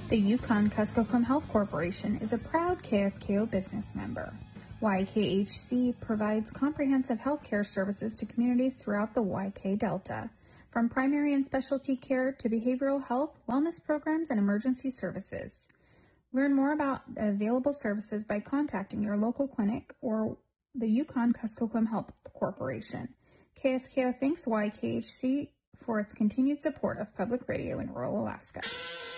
The Yukon-Kuskokwim Health Corporation is a proud KSKO business member. YKHC provides comprehensive healthcare services to communities throughout the YK Delta, from primary and specialty care to behavioral health, wellness programs, and emergency services. Learn more about available services by contacting your local clinic or the Yukon-Kuskokwim Health Corporation. KSKO thanks YKHC for its continued support of public radio in rural Alaska.